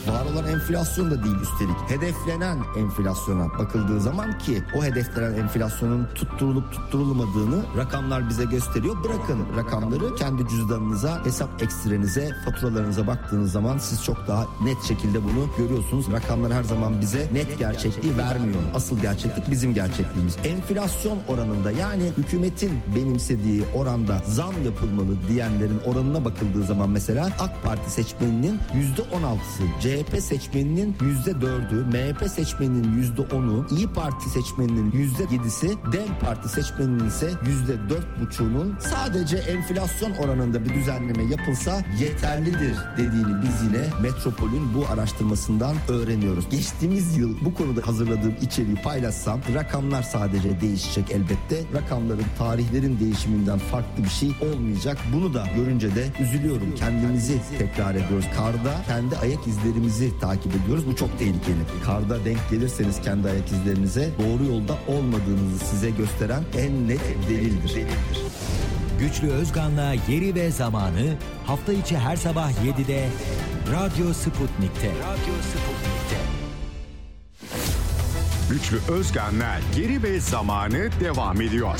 Var olan enflasyon da değil üstelik. Hedeflenen enflasyona bakıldığı zaman ki o hedeflenen enflasyonun tutturulup tutturulmadığını rakamlar bize gösteriyor. Bırakın rakamları, kendi cüzdanınıza, hesap ekstrenize, faturalarınıza baktığınız zaman siz çok daha net şekilde bunu görüyorsunuz. Rakamlar her zaman bize net gerçekliği vermiyor. Asıl gerçeklik bizim gerçekliğimiz. Enflasyon oranında, yani hükümetin benimsediği oranda zam yapılmalı diyenlerin oranına bakıldığı zaman mesela AK Parti seçmeninin %16'sı, CHP seçmeninin %4'ü, MHP seçmeninin %10'u, İYİ Parti seçmeninin %7'si, DEM Parti seçmeninin ise %4,5'unun sadece enflasyon oranında bir düzenleme yapılsa yeterlidir dediğini biz yine Metropol'ün bu araştırmasından öğreniyoruz. Geçtiğimiz yıl bu konuda hazırladığım içeriği paylaşsam rakamlar sadece değişecek elbette. Rakamların, tarihlerin değişiminden farklı bir şey olmayacak. Bunu da görünce de üzülüyorum. Kendimizi tekrar ediyoruz. Karda kendi ayak izlerimizi takip ediyoruz. Bu çok tehlikeli. Karda denk gelirseniz kendi ayak izlerinize doğru yolda olmadığınızı size gösteren en net delildir. Güçlü Özgan'la Yeri ve Zamanı hafta içi her sabah 7'de Radyo Sputnik'te. Güçlü Özgan'la Yeri ve Zamanı devam ediyor.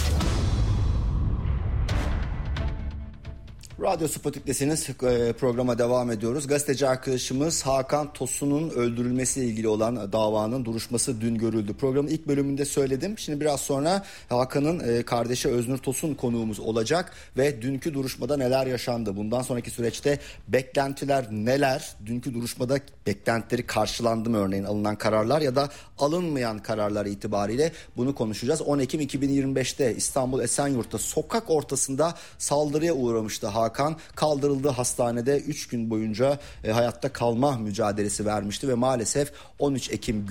Radyo Sputnik'tesiniz. Programa devam ediyoruz. Gazeteci arkadaşımız Hakan Tosun'un öldürülmesiyle ilgili olan davanın duruşması dün görüldü. Programın ilk bölümünde söyledim. Şimdi biraz sonra Hakan'ın kardeşi Öznur Tosun konuğumuz olacak ve dünkü duruşmada neler yaşandı? Bundan sonraki süreçte beklentiler neler? Dünkü duruşmada beklentileri karşılandı mı, örneğin alınan kararlar ya da alınmayan kararlar itibariyle bunu konuşacağız. 10 Ekim 2025'te İstanbul Esenyurt'ta sokak ortasında saldırıya uğramıştı Hakan. Kaldırıldığı hastanede 3 gün boyunca hayatta kalma mücadelesi vermişti ve maalesef 13 Ekim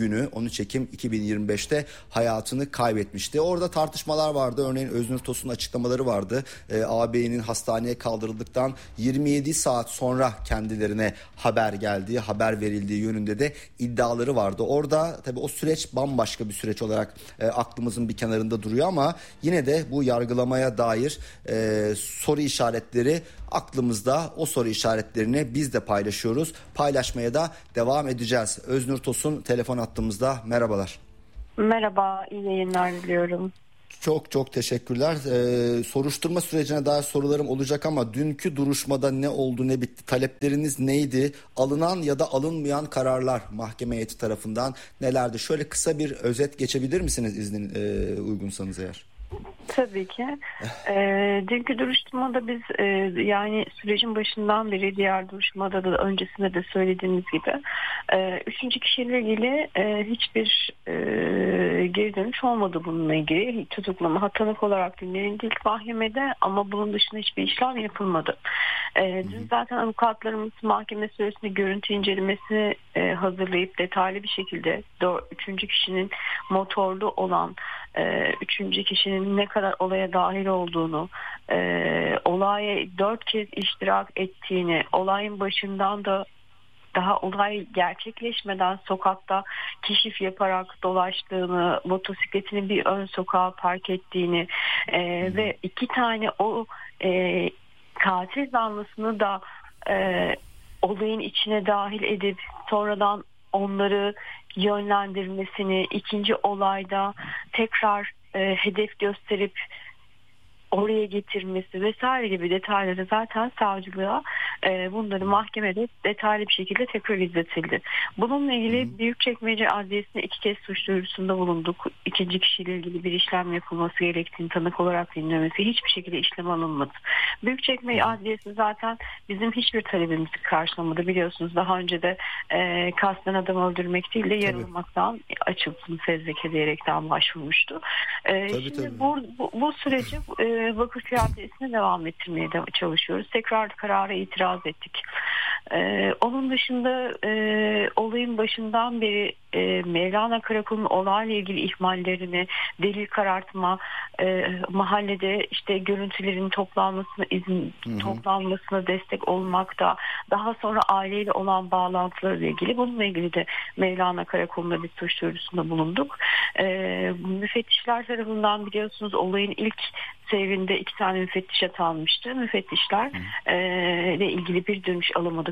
2025'te hayatını kaybetmişti. Orada tartışmalar vardı. Örneğin Öznur Tosun'un açıklamaları vardı. Ağabeyinin hastaneye kaldırıldıktan 27 saat sonra kendilerine haber verildiği yönünde de iddiaları vardı. Orada tabii o süreç bambaşka bir süreç olarak aklımızın bir kenarında duruyor ama yine de bu yargılamaya dair soru işaretleri aklımızda. O soru işaretlerini biz de paylaşıyoruz. Paylaşmaya da devam edeceğiz. Öznur Tosun telefon hattımızda. Merhabalar. Merhaba, iyi yayınlar diliyorum. Çok teşekkürler. Soruşturma sürecine dair sorularım olacak ama dünkü duruşmada ne oldu ne bitti? Talepleriniz neydi? Alınan ya da alınmayan kararlar mahkeme heyeti tarafından nelerdi? Şöyle kısa bir özet geçebilir misiniz uygunsanız eğer? Tabii ki. Dünkü duruşmada biz yani sürecin başından beri diğer duruşmada da öncesinde de söylediğimiz gibi 3. kişiyle ilgili hiçbir geri dönüş olmadı bununla ilgili. Tutuklama tanık olarak dinlenildi ilk mahkemede ama bunun dışında hiçbir işlem yapılmadı. Dün zaten avukatlarımız mahkeme süresinde görüntü incelemesini hazırlayıp detaylı bir şekilde 3. kişinin motorlu olan 3. kişinin ne kadar olaya dahil olduğunu, olaya 4 kez iştirak ettiğini, olayın başından da daha olay gerçekleşmeden sokakta keşif yaparak dolaştığını, motosikletini bir ön sokağa park ettiğini ve 2 tane o katil zanlısını da olayın içine dahil edip sonradan onları yönlendirmesini, ikinci olayda tekrar hedef gösterip oraya getirmesi vesaire gibi detayları zaten savcılığa bunları mahkemede detaylı bir şekilde tekrar izletildi. Bununla ilgili Büyükçekmece Adliyesi'ne 2 kez suç duyurusunda bulunduk. 2. kişiyle ilgili bir işlem yapılması gerektiğini tanık olarak dinlemesi, hiçbir şekilde işlem alınmadı. Büyükçekmece Adliyesi zaten bizim hiçbir talebimizi karşılamadı. Biliyorsunuz daha önce de kasten adam öldürmek değil de yaralamaktan açılsın fezleke diyerekten başvurmuştu. Şimdi bu süreci Vakıfköy Adliyesi'ne devam ettirmeye çalışıyoruz. Tekrar karara itiraz ettik. Onun dışında olayın başından beri Mevlana Karakolu'nun olayla ilgili ihmallerini, delil karartma, mahallede işte görüntülerin toplanmasına destek olmakta, daha sonra aileyle olan bağlantılarıyla ilgili, bununla ilgili de Mevlana Karakolu'nda bir suç duyurusunda bulunduk. Müfettişler tarafından biliyorsunuz olayın ilk seyrinde 2 tane müfettiş atanmıştı. Müfettişler ile ilgili bir dönüş alamadık.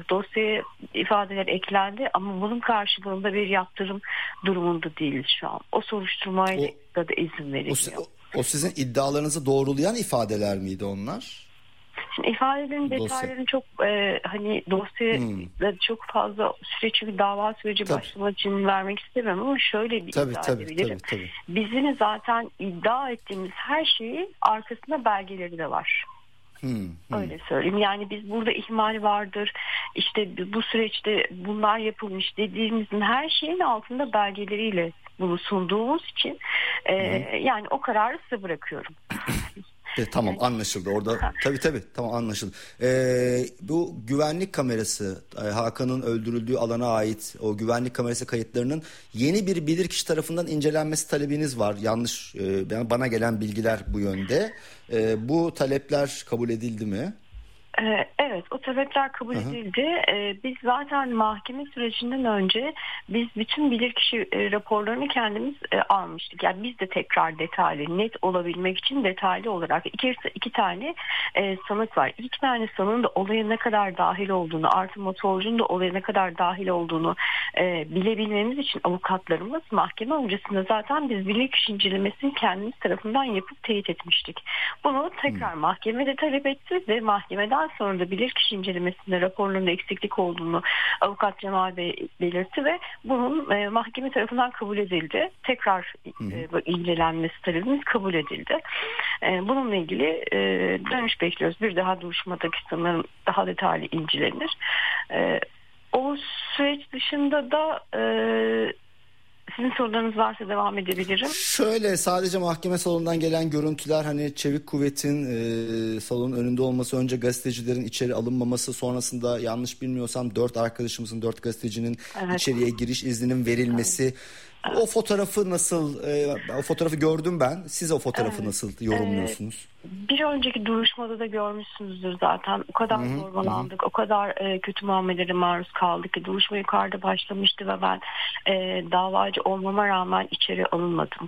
bulunmadık. Dosyaya ifadeler eklendi ama bunun karşılığında bir yaptırım durumunda değiliz şu an. O soruşturmaya da izin verilmiyor. O sizin iddialarınızı doğrulayan ifadeler miydi onlar? Şimdi ifadelerin detaylarını çok hani dosyada çok fazla süre, çünkü dava süreci başlamak için vermek istemem ama şöyle bir iddia edebilirim. Tabii. Bizim zaten iddia ettiğimiz her şeyin arkasında belgeleri de var. Öyle söyleyeyim. Yani biz burada ihmal vardır, işte bu süreçte bunlar yapılmış dediğimizin her şeyin altında belgeleriyle bunu sunduğumuz için yani o kararı size bırakıyorum. Tamam, anlaşıldı orada. Tabii tamam, anlaşıldı. Bu güvenlik kamerası, Hakan'ın öldürüldüğü alana ait o güvenlik kamerası kayıtlarının yeni bir bilirkişi tarafından incelenmesi talebiniz var. Yanlış, bana gelen bilgiler bu yönde. Bu talepler kabul edildi mi? Evet, o talepler kabul edildi. Biz zaten mahkeme sürecinden önce biz bütün bilirkişi raporlarını kendimiz almıştık. Yani biz de tekrar detaylı, net olabilmek için detaylı olarak iki tane sanık var. İki tane sanığın da olaya ne kadar dahil olduğunu, artı motorcunun da olaya ne kadar dahil olduğunu bilebilmemiz için avukatlarımız mahkeme öncesinde zaten biz bilirkişi incelemesini kendimiz tarafından yapıp teyit etmiştik. Bunu tekrar mahkemede talep etti ve mahkemeden sonra da bilirkişi incelemesinde raporlarında eksiklik olduğunu avukat Cemal Bey belirtti ve bunun mahkeme tarafından kabul edildi. Tekrar incelenmesi talebimiz kabul edildi. Bununla ilgili dönüş bekliyoruz. Bir daha duruşmadaki sanırım daha detaylı incelenir. O süreç dışında da sizin sorularınız varsa devam edebilirim. Şöyle, sadece mahkeme salonundan gelen görüntüler, hani Çevik Kuvvet'in salonun önünde olması, önce gazetecilerin içeri alınmaması, sonrasında yanlış bilmiyorsam 4 arkadaşımızın, 4 gazetecinin içeriye giriş izninin verilmesi. Evet. O fotoğrafı nasıl, o fotoğrafı gördüm ben. Siz o fotoğrafı nasıl yorumluyorsunuz? Bir önceki duruşmada da görmüşsünüzdür zaten. O kadar zorbalandık, o kadar kötü muamelelere maruz kaldık ki duruşma yukarıda başlamıştı ve ben davacı olmama rağmen içeri alınmadım.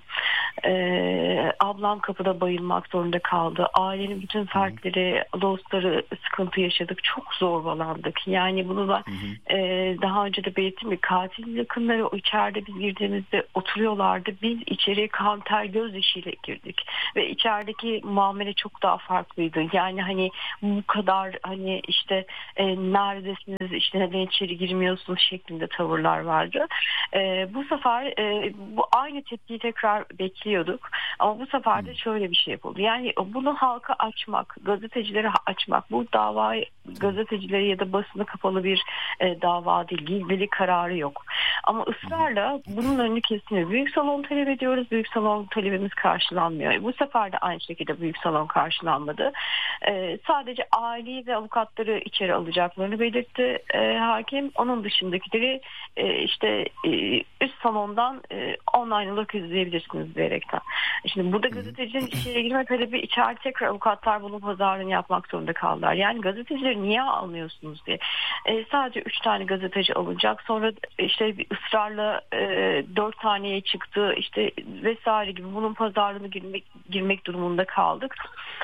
Ablam kapıda bayılmak zorunda kaldı. Ailenin bütün fertleri, dostları sıkıntı yaşadık. Çok zorbalandık. Yani bunu da daha önce de belirttim ki katil yakınları o içeride biz girdiğimizde oturuyorlardı. Biz içeriye kan, ter, gözyaşıyla girdik. Ve içerideki muamele çok daha farklıydı. Yani hani bu kadar hani işte neredesiniz, işte neden içeri girmiyorsunuz şeklinde tavırlar vardı. Bu sefer bu aynı tepkiyi tekrar bekliyorduk. Ama bu sefer de şöyle bir şey yapıldı. Yani bunu halka açmak, gazetecilere açmak, bu davayı gazetecilere ya da basına kapalı bir dava değil. Gizlilik kararı yok. Ama ısrarla bunun önünü kesmiyor. Büyük salon talep ediyoruz. Büyük salon talebimiz karşılanmıyor. Bu sefer de aynı şekilde büyük salon karşılanmadı. Sadece aileyi ve avukatları içeri alacaklarını belirtti hakim. Onun dışındakileri işte üst salondan online olarak izleyebilirsiniz diyerekten. Şimdi burada gazetecinin içeri girme talebi, içeride tekrar avukatlar bunun pazarlığını yapmak zorunda kaldılar. Yani gazetecileri niye almıyorsunuz diye. Sadece 3 tane gazeteci alınacak. Sonra işte bir ısrarla 4 taneye çıktı işte vesaire gibi bunun pazarlığını girmek durumunda kaldık.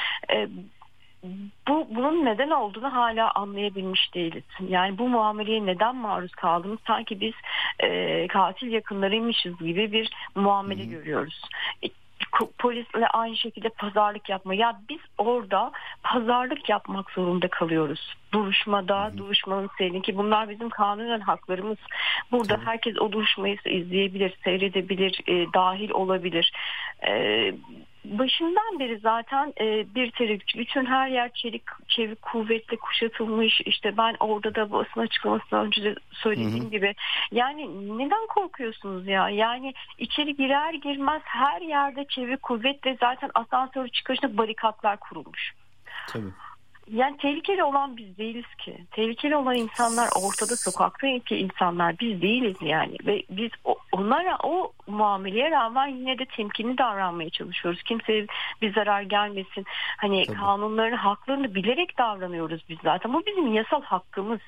Bunun neden olduğunu hala anlayabilmiş değiliz. Yani bu muameleye neden maruz kaldığımız, sanki biz katil yakınlarıymışız gibi bir muamele görüyoruz. Polisle aynı şekilde pazarlık yapma. Ya biz orada pazarlık yapmak zorunda kalıyoruz. Duruşmada, duruşmanın seninki, bunlar bizim kanunen haklarımız. Burada herkes o duruşmayı izleyebilir, seyredebilir, dahil olabilir. Başından beri zaten bir tereddüt. Bütün her yer çevik kuvvetle kuşatılmış. İşte ben orada da basın açıklamasından önce de söylediğim gibi. Yani neden korkuyorsunuz ya? Yani içeri girer girmez her yerde çevik kuvvetle, zaten asansör çıkışında barikatlar kurulmuş. Tabii. Yani tehlikeli olan biz değiliz ki. Tehlikeli olan insanlar ortada, sokaktaki insanlar, biz değiliz yani. Ve biz onlara o muameleye rağmen yine de temkinli davranmaya çalışıyoruz. Kimseye bir zarar gelmesin. Hani tabii, kanunların, haklarını bilerek davranıyoruz biz zaten. Bu bizim yasal hakkımız.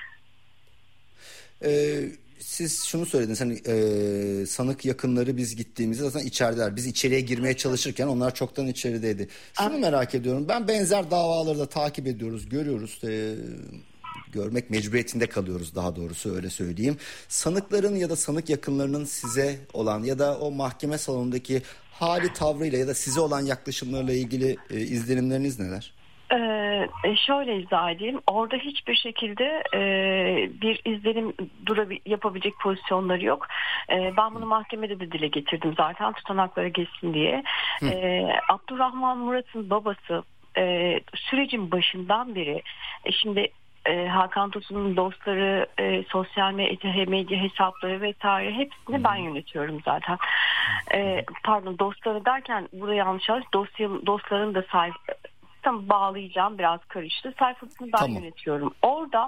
Siz şunu söylediniz, hani sanık yakınları biz gittiğimizde zaten içerideler. Biz içeriye girmeye çalışırken onlar çoktan içerideydi. Şunu merak ediyorum. Ben benzer davaları da takip ediyoruz, görüyoruz. görmek mecburiyetinde kalıyoruz, daha doğrusu öyle söyleyeyim. Sanıkların ya da sanık yakınlarının size olan ya da o mahkeme salonundaki hali tavrıyla ya da size olan yaklaşımlarla ilgili izlenimleriniz neler? Şöyle izah edeyim. Orada hiçbir şekilde bir izlenim yapabilecek pozisyonları yok. Ben bunu mahkemede de dile getirdim zaten, tutanaklara geçsin diye. Abdurrahman Murat'ın babası sürecin başından beri şimdi Hakan Tosun'un dostları, sosyal medya hesapları vesaire hepsini ben yönetiyorum zaten. Pardon, dostları derken buraya yanlış anlaşılmış. Dostların da bağlayacağım, biraz karıştı. Sayfasını ben yönetiyorum. Orada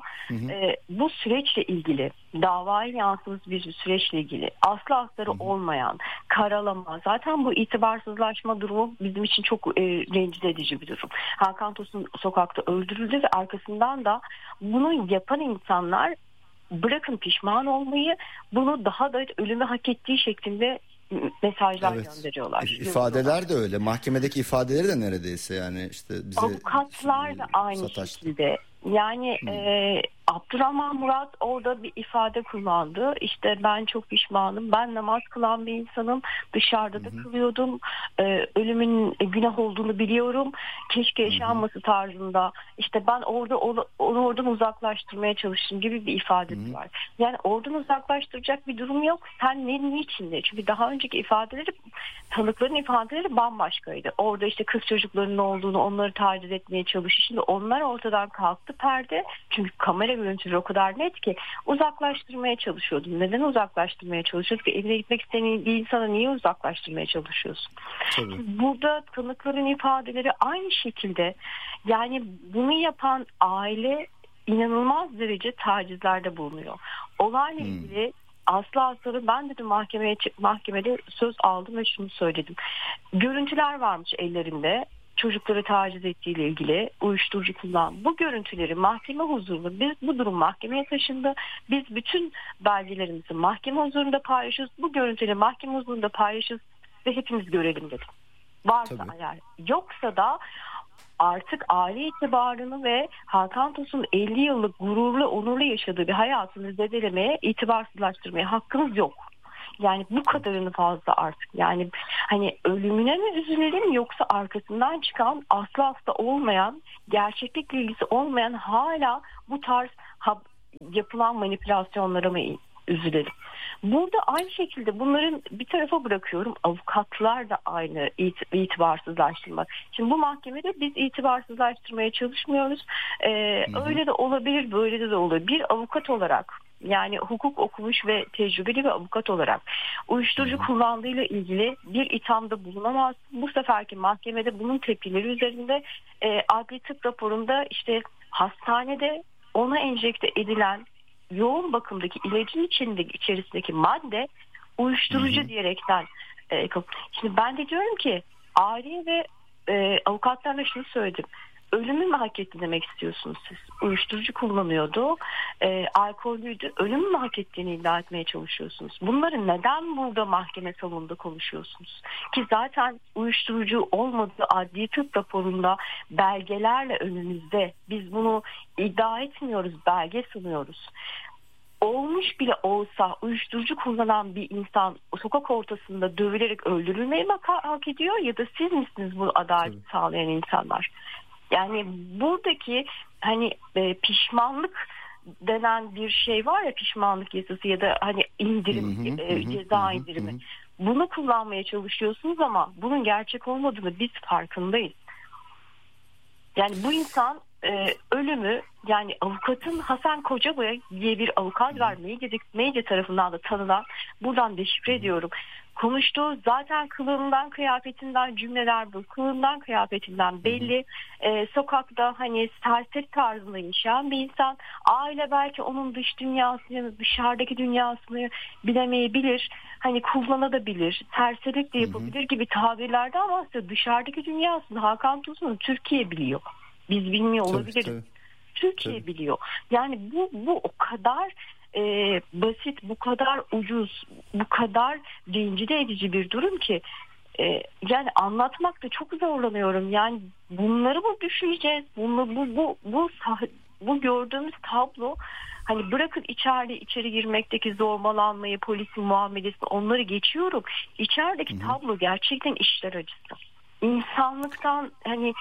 bu süreçle ilgili, davaya yansımış bir süreçle ilgili aslı astarı olmayan karalama, zaten bu itibarsızlaşma durumu bizim için çok rencide edici bir durum. Hakan Tosun sokakta öldürüldü ve arkasından da bunu yapan insanlar bırakın pişman olmayı, bunu daha da ölümü hak ettiği şeklinde mesajlar gönderiyorlar. İfadeler de öyle. Mahkemedeki ifadeleri de neredeyse yani işte bize avukatlar da aynı şekilde. Yani Abdurrahman Murat orada bir ifade kullandı. İşte ben çok pişmanım. Ben namaz kılan bir insanım. Dışarıda da kılıyordum. Ölümün günah olduğunu biliyorum. Keşke yaşanması tarzında. İşte ben onu oradan uzaklaştırmaya çalıştım gibi bir ifadesi var. Yani oradan uzaklaştıracak bir durum yok. Sen niçin de? Çünkü daha önceki ifadeleri, tanıkların ifadeleri bambaşkaydı. Orada işte kız çocuklarının olduğunu, onları taciz etmeye çalışıyor. Şimdi onlar ortadan kalktı, perde. Çünkü kamera görüntüleri o kadar net ki uzaklaştırmaya çalışıyordum. Neden uzaklaştırmaya çalışıyorduk? Evine gitmek isteyen bir insana niye uzaklaştırmaya çalışıyorsun? Tabii. Burada tanıkların ifadeleri aynı şekilde. Yani bunu yapan aile inanılmaz derece tacizlerde bulunuyor. Olayla ilgili aslı ben dedim mahkemede söz aldım ve şunu söyledim. Görüntüler varmış ellerinde. Çocukları taciz ettiğiyle ilgili, uyuşturucu kullan. Bu görüntüleri mahkeme huzurunda, bu durum mahkemeye taşındı. Biz bütün belgelerimizi mahkeme huzurunda paylaşıyoruz. Bu görüntüleri mahkeme huzurunda paylaşıyoruz ve hepimiz görelim dedim. Varsa eğer. Yoksa da artık aile itibarını ve Hakan Tosun'un 50 yıllık gururlu, onurlu yaşadığı bir hayatını zedelemeye, itibarsızlaştırmaya hakkımız yok. Yani bu kadarını fazla artık. Yani hani ölümüne mi üzülelim, yoksa arkasından çıkan asla olmayan, gerçeklikle ilgisi olmayan hala bu tarz yapılan manipülasyonlara mı üzülelim? Burada aynı şekilde bunların bir tarafa bırakıyorum. Avukatlar da aynı itibarsızlaştırmak. Şimdi bu mahkemede biz itibarsızlaştırmaya çalışmıyoruz. Öyle de olabilir, böyle de olabilir. Bir avukat olarak, yani hukuk okumuş ve tecrübeli bir avukat olarak uyuşturucu kullandığıyla ilgili bir ithamda bulunamaz. Bu seferki mahkemede bunun tepkileri üzerinde adli tıp raporunda işte hastanede ona enjekte edilen yoğun bakımdaki ilacın içerisindeki madde uyuşturucu diyerekten şimdi ben de diyorum ki aile ve avukatlarla şunu söyledim. Ölümü mü hak etti demek istiyorsunuz siz? Uyuşturucu kullanıyordu, alkollüydü. Ölümü mü hak ettiğini iddia etmeye çalışıyorsunuz? Bunları neden burada mahkeme salonunda konuşuyorsunuz? Ki zaten uyuşturucu olmadığı adli tıp raporunda belgelerle önümüzde. Biz bunu iddia etmiyoruz, belge sunuyoruz. Olmuş bile olsa uyuşturucu kullanan bir insan sokak ortasında dövülerek öldürülmeyi mi hak ediyor, ya da siz misiniz bu adalet sağlayan insanlar? Yani buradaki hani pişmanlık denen bir şey var ya, pişmanlık yasası ya da hani indirim, ceza indirimi. Bunu kullanmaya çalışıyorsunuz ama bunun gerçek olmadığını biz farkındayız. Yani bu insan ölümü, yani avukatın Hasan Kocabay diye bir avukat var, medya tarafından da tanınan, buradan deşifre ediyorum. Konuştuğu zaten kılığından, kıyafetinden cümleler bu. Kılığından, kıyafetinden belli. Sokakta hani serseri tarzında yaşayan bir insan. Aile belki onun dış dünyasını, dışarıdaki dünyasını bilemeyebilir. Hani kullanabilir, serserilik de yapabilir gibi tabirlerde, ama dışarıdaki dünyasını Hakan Tosun'u Türkiye biliyor. Biz bilmiyor olabiliriz. Tabii. Türkiye biliyor. Yani bu o kadar basit, bu kadar ucuz, bu kadar rencide edici bir durum ki yani anlatmakta çok zorlanıyorum. Yani bunları mı düşüneceğiz? bu gördüğümüz tablo, hani bırakın içeri girmekteki zorbalanmayı, polisin muamelesini, onları geçiyorum. İçerideki tablo gerçekten içler acısı. İnsanlıktan hani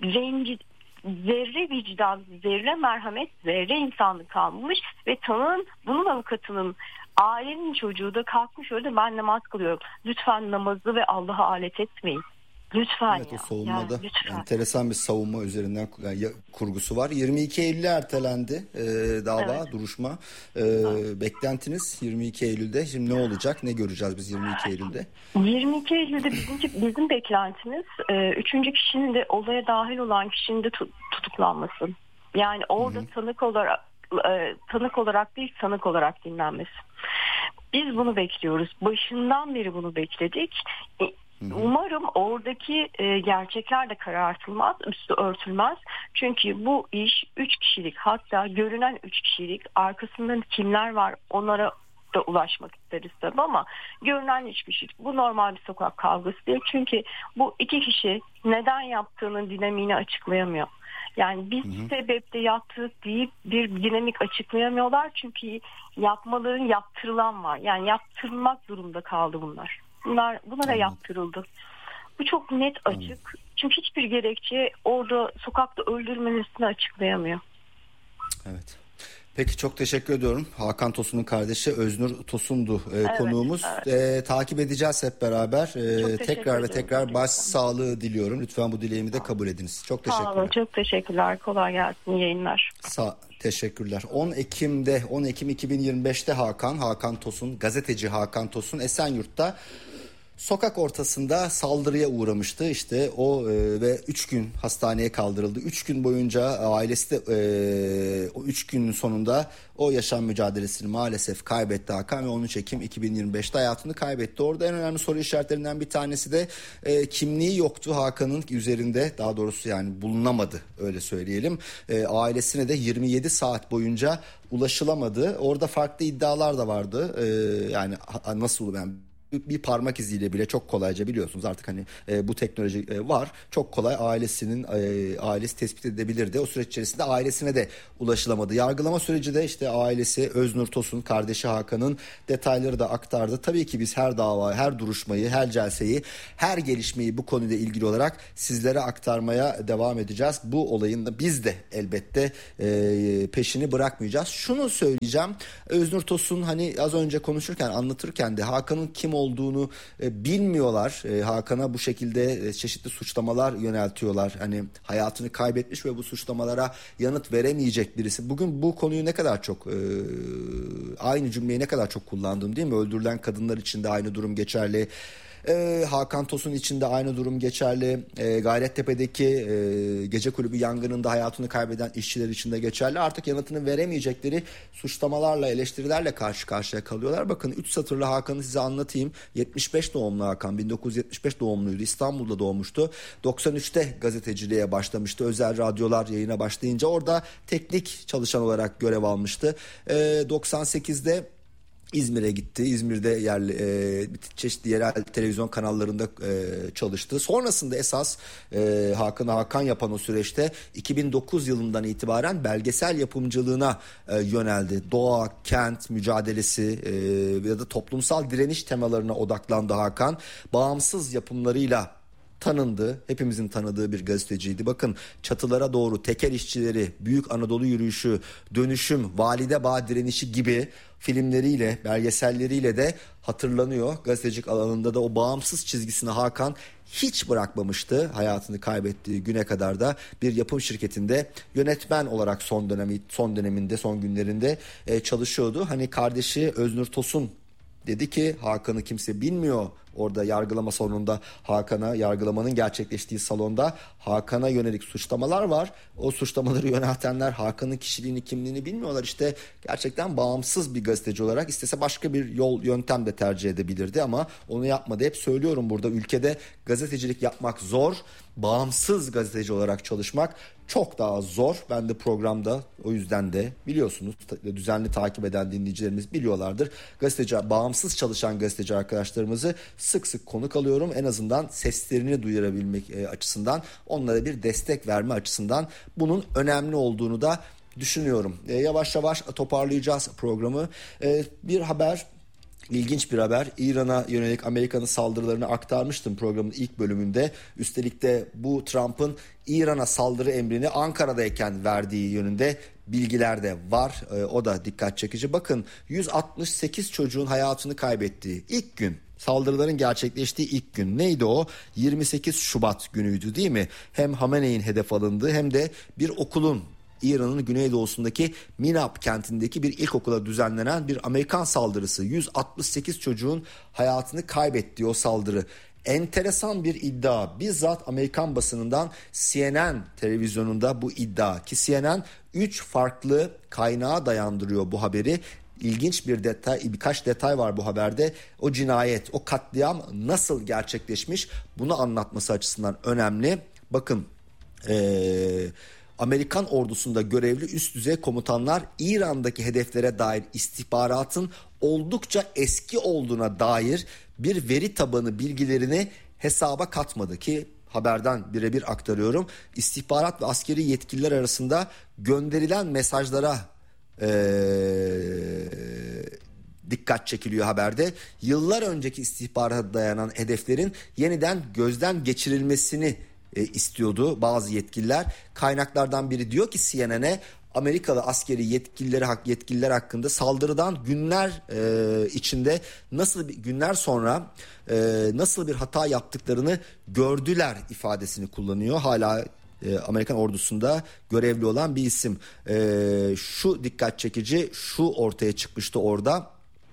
zerre vicdan, zerre merhamet, zerre insanlık kalmamış ve tanığın, bunun avukatının, ailenin çocuğu da kalkmış öyle, ben namaz kılıyorum. Lütfen namazı ve Allah'a alet etmeyin. Lütfen evet, ya. o savunmada yani, lütfen. enteresan bir savunma üzerinden kurgusu var. 22 Eylül'e ertelendi dava, evet. duruşma. Beklentiniz 22 Eylül'de. Şimdi ne olacak? Ne göreceğiz biz 22 Eylül'de? 22 Eylül'de bizim beklentimiz 3. kişinin de, olaya dahil olan kişinin de tutuklanması. Yani orada tanık olarak değil, sanık olarak dinlenmesi. Biz bunu bekliyoruz. Başından beri bunu bekledik. Umarım oradaki gerçekler de karartılmaz, üstü örtülmez. Çünkü bu iş 3 kişilik, hatta görünen 3 kişilik, arkasında kimler var onlara da ulaşmak isteriz tabii, ama görünen 3 kişilik. Bu normal bir sokak kavgası değil. Çünkü bu 2 kişi neden yaptığının dinamiğini açıklayamıyor. Yani bir sebeple yaptık deyip bir dinamik açıklayamıyorlar. Çünkü yaptırılan var. Yani yaptırılmak zorunda kaldı bunlar. Bunlara yaptırıldı. Bu çok net açık. Çünkü hiçbir gerekçe orada sokakta öldürülmesini açıklayamıyor. Evet. Peki, çok teşekkür ediyorum. Hakan Tosun'un kardeşi Öznur Tosun'du konuğumuz. Evet. Takip edeceğiz hep beraber. Tekrar başsağlığı diliyorum. Lütfen bu dileğimi de kabul ediniz. Çok teşekkürler. Sağ olun, çok teşekkürler. Kolay gelsin, yayınlar. Teşekkürler. 10 Ekim 2025'te Hakan Tosun, gazeteci Hakan Tosun Esenyurt'ta sokak ortasında saldırıya uğramıştı. İşte o ve 3 gün hastaneye kaldırıldı. 3 gün boyunca ailesi de o 3 günün sonunda o yaşam mücadelesini maalesef kaybetti Hakan ve 13 Ekim 2025'te hayatını kaybetti. Orada en önemli soru işaretlerinden bir tanesi de kimliği yoktu Hakan'ın üzerinde, daha doğrusu yani bulunamadı, öyle söyleyelim. Ailesine de 27 saat boyunca ulaşılamadı. Orada farklı iddialar da vardı. Yani nasıl, yani bir parmak iziyle bile çok kolayca, biliyorsunuz artık hani bu teknoloji var. Çok kolay ailesi tespit edebilirdi. O süreç içerisinde ailesine de ulaşılamadı. Yargılama süreci de işte ailesi Öznur Tosun, kardeşi Hakan'ın detayları da aktardı. Tabii ki biz her dava, her duruşmayı, her celseyi, her gelişmeyi bu konuyla ilgili olarak sizlere aktarmaya devam edeceğiz. Bu olayın da biz de elbette peşini bırakmayacağız. Şunu söyleyeceğim. Öznur Tosun hani az önce konuşurken, anlatırken de Hakan'ın kim olduğunu bilmiyorlar. Hakan'a bu şekilde çeşitli suçlamalar yöneltiyorlar. Hani hayatını kaybetmiş ve bu suçlamalara yanıt veremeyecek birisi. Bugün bu konuyu ne kadar çok, aynı cümleyi ne kadar çok kullandım, değil mi? Öldürülen kadınlar için de aynı durum geçerli. Hakan Tosun için de aynı durum geçerli. Gayrettepe'deki gece kulübü yangınında hayatını kaybeden işçiler için de geçerli. Artık yanıtını veremeyecekleri suçlamalarla, eleştirilerle karşı karşıya kalıyorlar. Bakın 3 satırlı Hakan'ı size anlatayım. 75 doğumlu Hakan, 1975 doğumluydu. İstanbul'da doğmuştu. 93'te gazeteciliğe başlamıştı. Özel radyolar yayına başlayınca orada teknik çalışan olarak görev almıştı. 98'de İzmir'e gitti. İzmir'de çeşitli yerel televizyon kanallarında çalıştı. Sonrasında esas Hakan yapan o süreçte 2009 yılından itibaren belgesel yapımcılığına yöneldi. Doğa, kent mücadelesi ya da toplumsal direniş temalarına odaklandı Hakan. Bağımsız yapımlarıyla tanındı. Hepimizin tanıdığı bir gazeteciydi. Bakın, Çatılara Doğru, Tekel İşçileri, Büyük Anadolu Yürüyüşü, Dönüşüm, Valide Bağ Direnişi gibi filmleriyle, belgeselleriyle de hatırlanıyor. Gazetecilik alanında da o bağımsız çizgisini Hakan hiç bırakmamıştı. Hayatını kaybettiği güne kadar da bir yapım şirketinde yönetmen olarak son günlerinde çalışıyordu. Hani kardeşi Öznur Tosun dedi ki Hakan'ı kimse bilmiyor. Orada yargılama salonunda yargılamanın gerçekleştiği salonda Hakan'a yönelik suçlamalar var. O suçlamaları yöneltenler Hakan'ın kişiliğini, kimliğini bilmiyorlar. İşte gerçekten bağımsız bir gazeteci olarak istese başka bir yöntem de tercih edebilirdi ama onu yapmadı. Hep söylüyorum, burada ülkede gazetecilik yapmak zor. Bağımsız gazeteci olarak çalışmak çok daha zor. Ben de programda, o yüzden de biliyorsunuz, düzenli takip eden dinleyicilerimiz biliyorlardır. Bağımsız çalışan gazeteci arkadaşlarımızı sık sık konuk alıyorum. En azından seslerini duyurabilmek açısından, onlara bir destek verme açısından bunun önemli olduğunu da düşünüyorum. Yavaş yavaş toparlayacağız programı. Bir haber, İlginç bir haber. İran'a yönelik Amerika'nın saldırılarını aktarmıştım programın ilk bölümünde. Üstelik de bu Trump'ın İran'a saldırı emrini Ankara'dayken verdiği yönünde bilgiler de var. O da dikkat çekici. Bakın, 168 çocuğun hayatını kaybettiği ilk gün, saldırıların gerçekleştiği ilk gün neydi o? 28 Şubat günüydü değil mi? Hem Hamene'in hedef alındığı hem de bir okulun, İran'ın güneydoğusundaki Minab kentindeki bir ilkokula düzenlenen bir Amerikan saldırısı. 168 çocuğun hayatını kaybettiği o saldırı. Enteresan bir iddia. Bizzat Amerikan basınından CNN televizyonunda bu iddia, ki CNN 3 farklı kaynağa dayandırıyor bu haberi. İlginç bir detay, birkaç detay var bu haberde. O cinayet, o katliam nasıl gerçekleşmiş, bunu anlatması açısından önemli. Bakın, Amerikan ordusunda görevli üst düzey komutanlar İran'daki hedeflere dair istihbaratın oldukça eski olduğuna dair bir veri tabanı bilgilerini hesaba katmadı, ki haberden birebir aktarıyorum. İstihbarat ve askeri yetkililer arasında gönderilen mesajlara dikkat çekiliyor haberde. Yıllar önceki istihbarata dayanan hedeflerin yeniden gözden geçirilmesini istiyordu bazı yetkililer. Kaynaklardan biri diyor ki CNN'e, Amerikalı askeri yetkililer hakkında saldırıdan günler içinde günler sonra nasıl bir hata yaptıklarını gördüler ifadesini kullanıyor. Hala Amerikan ordusunda görevli olan bir isim. Şu dikkat çekici, şu ortaya çıkmıştı orada.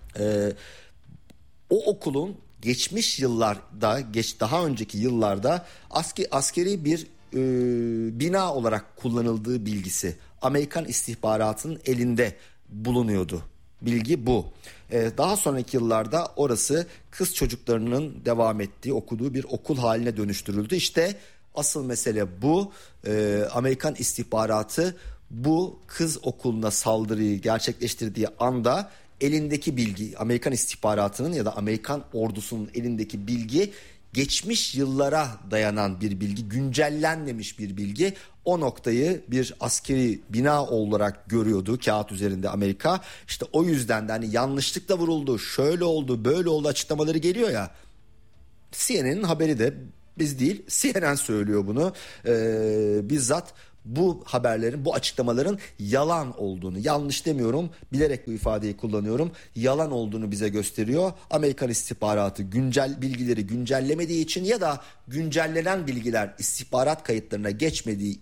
O okulun geçmiş yıllarda, daha önceki yıllarda askeri bir bina olarak kullanıldığı bilgisi Amerikan istihbaratının elinde bulunuyordu. Bilgi bu. Daha sonraki yıllarda orası kız çocuklarının devam ettiği, okuduğu bir okul haline dönüştürüldü. İşte asıl mesele bu. Amerikan istihbaratı bu kız okuluna saldırıyı gerçekleştirdiği anda elindeki bilgi, Amerikan istihbaratının ya da Amerikan ordusunun elindeki bilgi geçmiş yıllara dayanan bir bilgi, güncellenmemiş bir bilgi. O noktayı bir askeri bina olarak görüyordu kağıt üzerinde Amerika. İşte o yüzden de hani yanlışlıkla vuruldu, şöyle oldu, böyle oldu açıklamaları geliyor ya. CNN'in haberi de, biz değil, CNN söylüyor bunu. Bizzat bu haberlerin, bu açıklamaların yalan olduğunu, yanlış demiyorum, bilerek bu ifadeyi kullanıyorum, yalan olduğunu bize gösteriyor. Amerikan istihbaratı bilgileri güncellemediği için ya da güncellenen bilgiler istihbarat kayıtlarına geçmediği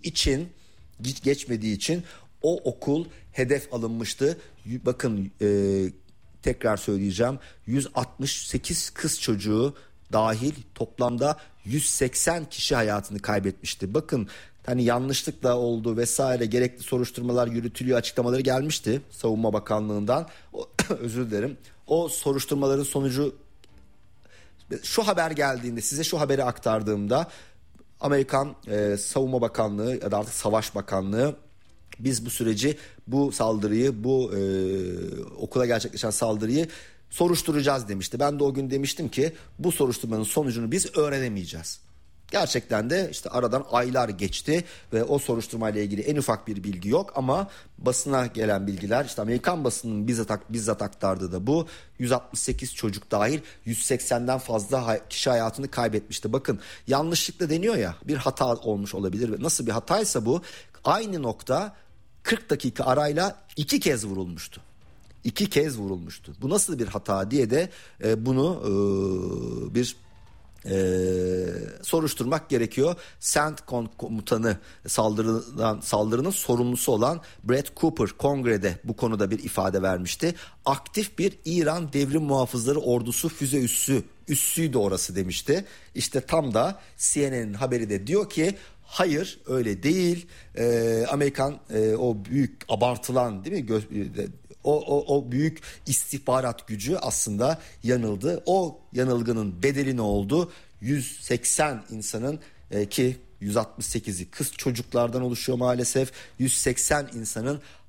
için o okul hedef alınmıştı. Bakın, tekrar söyleyeceğim, 168 kız çocuğu dahil toplamda 180 kişi hayatını kaybetmişti. Bakın, hani yanlışlıkla oldu vesaire, gerekli soruşturmalar yürütülüyor açıklamaları gelmişti Savunma Bakanlığı'ndan. Özür dilerim. O soruşturmaların sonucu, şu haber geldiğinde, size şu haberi aktardığımda Amerikan Savunma Bakanlığı ya da artık Savaş Bakanlığı, biz bu süreci, bu saldırıyı, bu okula gerçekleşen saldırıyı soruşturacağız demişti. Ben de o gün demiştim ki bu soruşturmanın sonucunu biz öğrenemeyeceğiz. Gerçekten de işte aradan aylar geçti ve o soruşturmayla ilgili en ufak bir bilgi yok, ama basına gelen bilgiler, işte Amerikan basının bizzat aktardığı da bu. 168 çocuk dahil 180'den fazla kişi hayatını kaybetmişti. Bakın, yanlışlıkla deniyor ya, bir hata olmuş olabilir. Nasıl bir hataysa bu, aynı nokta 40 dakika arayla 2 kez vurulmuştu. 2 kez vurulmuştu. Bu nasıl bir hata diye de bunu bir soruşturmak gerekiyor. CENTCOM komutanı, saldırının sorumlusu olan Brett Cooper kongrede bu konuda bir ifade vermişti. Aktif bir İran Devrim Muhafızları Ordusu füze üssüydü orası demişti. İşte tam da CNN'in haberi de diyor ki hayır, öyle değil. Amerikan o büyük abartılan, değil mi, o büyük istihbarat gücü aslında yanıldı. O yanılgının bedeli ne oldu? 180 insanın, ki 168'i kız çocuklardan oluşuyor maalesef, 180 insanın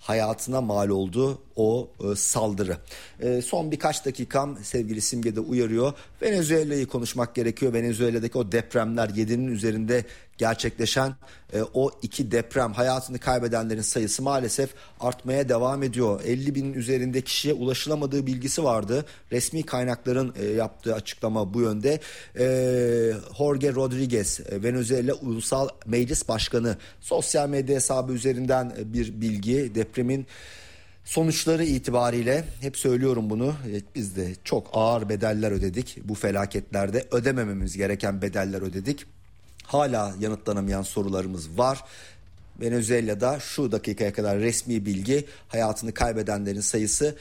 hayatına mal oldu o saldırı. Son birkaç dakikam sevgili Simge de uyarıyor. Venezuela'yı konuşmak gerekiyor. Venezuela'daki o depremler, 7'nin üzerinde gerçekleşen o 2 deprem, hayatını kaybedenlerin sayısı maalesef artmaya devam ediyor. 50 binin üzerinde kişiye ulaşılamadığı bilgisi vardı. Resmi kaynakların yaptığı açıklama bu yönde. Jorge Rodriguez, Venezuela Ulusal Meclis Başkanı, sosyal medya hesabı üzerinden bir bilgi, depremin sonuçları itibariyle, hep söylüyorum bunu, biz de çok ağır bedeller ödedik. Bu felaketlerde ödemememiz gereken bedeller ödedik. Hala yanıtlanamayan sorularımız var. Venezuela'da şu dakikaya kadar resmi bilgi, hayatını kaybedenlerin sayısı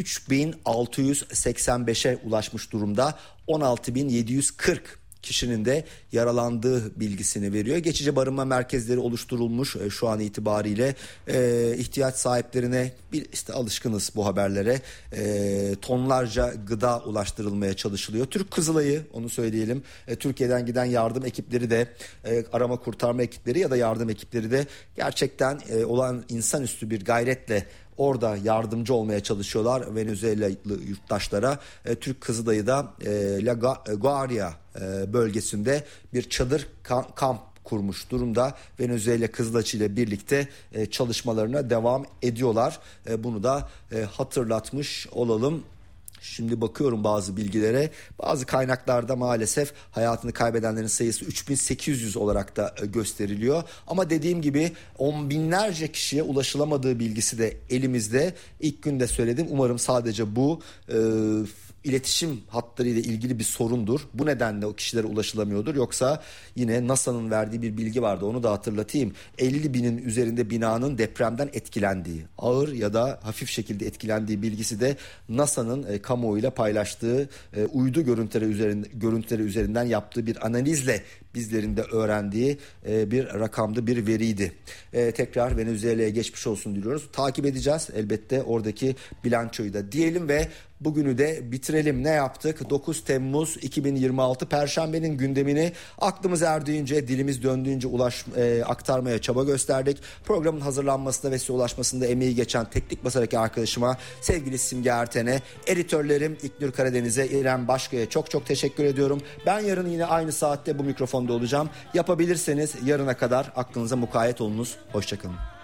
3685'e ulaşmış durumda. 16.740 kişinin de yaralandığı bilgisini veriyor. Geçici barınma merkezleri oluşturulmuş şu an itibariyle. İhtiyaç sahiplerine işte alışkınız bu haberlere. Tonlarca gıda ulaştırılmaya çalışılıyor. Türk Kızılayı, onu söyleyelim. Türkiye'den giden yardım ekipleri de, arama kurtarma ekipleri ya da yardım ekipleri de gerçekten olan insanüstü bir gayretle orada yardımcı olmaya çalışıyorlar Venezuelalı yurttaşlara. Türk Kızılayı da La Guaria bölgesinde bir çadır kamp kurmuş durumda. Venezuela Kızılaçı ile birlikte çalışmalarına devam ediyorlar. Bunu da hatırlatmış olalım. Şimdi bakıyorum bazı bilgilere. Bazı kaynaklarda maalesef hayatını kaybedenlerin sayısı 3800 olarak da gösteriliyor. Ama dediğim gibi on binlerce kişiye ulaşılamadığı bilgisi de elimizde. İlk günde söyledim. Umarım sadece bu iletişim hatları ile ilgili bir sorundur. Bu nedenle o kişilere ulaşılamıyordur. Yoksa yine NASA'nın verdiği bir bilgi vardı. Onu da hatırlatayım. 50 binin üzerinde binanın depremden etkilendiği, ağır ya da hafif şekilde etkilendiği bilgisi de NASA'nın kamuoyuyla paylaştığı uydu görüntüleri üzerinden yaptığı bir analizle bizlerin de öğrendiği bir rakamdı, bir veriydi. Tekrar Venezuela'ya geçmiş olsun diliyoruz. Takip edeceğiz elbette oradaki bilançoyu da diyelim ve bugünü de bitirelim. Ne yaptık? 9 Temmuz 2026 Perşembe'nin gündemini aklımız erdiğince, dilimiz döndüğünce aktarmaya çaba gösterdik. Programın hazırlanmasında ve size ulaşmasında emeği geçen teknik masadaki arkadaşıma, sevgili Simge Erten'e, editörlerim İknur Karadeniz'e, İrem Başkaya çok teşekkür ediyorum. Ben yarın yine aynı saatte bu mikrofonda olacağım. Yapabilirseniz yarına kadar aklınıza mukayyet olunuz. Hoşçakalın.